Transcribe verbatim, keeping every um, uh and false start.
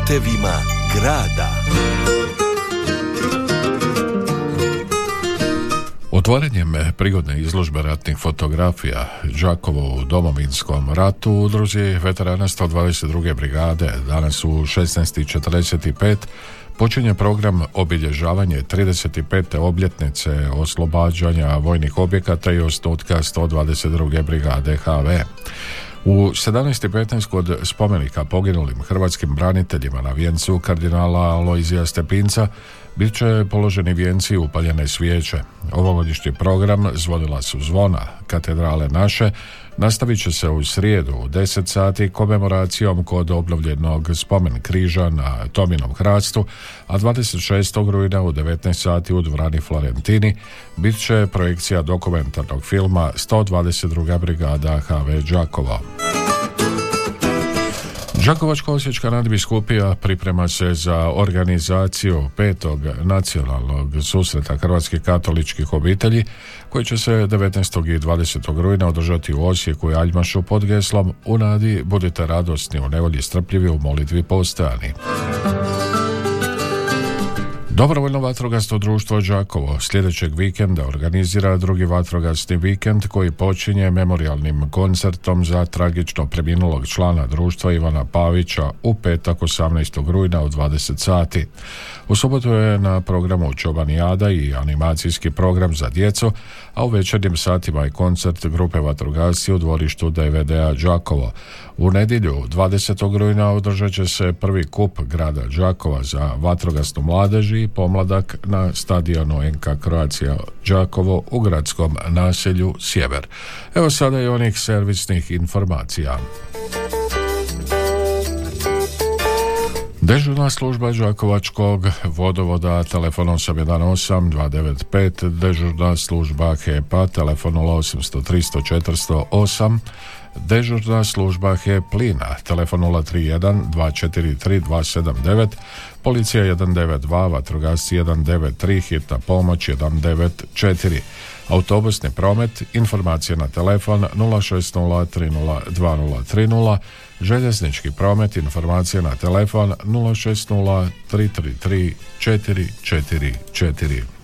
putevima grada. Otvaranjem prigodne izložbe ratnih fotografija Đakovo u Domovinskom ratu u udruzi veterana sto dvadeset druge brigade danas u šesnaest i četrdeset pet počinje program obilježavanje trideset pete obljetnice oslobađanja vojnih objekata i osnutka sto dvadeset druge brigade H V. U sedamnaest i petnaest kod spomenika poginulim hrvatskim braniteljima na vijencu kardinala Alojzija Stepinca bit će položeni vijenci i upaljene svijeće. Ovogodišnji program Zvonila su zvona katedrale naše nastavit će se u srijedu u deset sati komemoracijom kod obnovljenog spomen križa na Tominom hrastu, a dvadeset šestog rujna u devetnaest sati u dvorani Florentini bit će projekcija dokumentarnog filma sto dvadeset druga brigada H V Đakovo. Đakovačko-osječka nadbiskupija priprema se za organizaciju petog nacionalnog susreta hrvatskih katoličkih obitelji koji će se devetnaestog i dvadesetog rujna održati u Osijeku i Aljmašu pod geslom "U nadi budite radosni, u nevolji strpljivi, u molitvi postojani". Dobrovoljno vatrogasno društvo Đakovo sljedećeg vikenda organizira drugi vatrogasni vikend koji počinje memorijalnim koncertom za tragično preminulog člana društva Ivana Pavića u petak osamnaestog rujna u dvadeset sati. U subotu je na programu Čobanijada i animacijski program za djecu, a u večernjim satima je koncert grupe vatrogasci u dvorištu D V D-a Đakovo. U nedjelju dvadesetog rujna održat će se prvi kup grada Đakova za vatrogasnu mladež i pomladak na stadionu N K Croatia Đakovo u gradskom naselju Sjever. Evo sada i onih servisnih informacija. Dežurna služba Đakovačkog vodovoda telefon osam jedan osam dva devet pet, dežurna služba H E P-a telefon nula osamsto tristo četiristo osam, dežurna služba H E Plina telefon nula tri jedan dva četiri tri dva sedam devet, policija jedan devet dva, vatrogasci jedan devet tri, hitna pomoć jedan devet četiri. Autobusni promet, informacije na telefon nula šest nula tri nula dva nula tri nula, željeznički promet, informacije na telefon nula šest nula tri tri tri četiri četiri četiri.